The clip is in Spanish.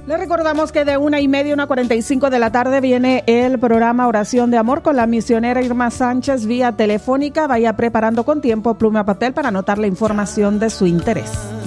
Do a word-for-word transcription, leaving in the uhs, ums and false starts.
Le recordamos que de una y media a una cuarenta y cinco de la tarde viene el programa Oración de Amor con la misionera Irma Sánchez vía telefónica. Vaya preparando con tiempo pluma y papel para anotar la información de su interés.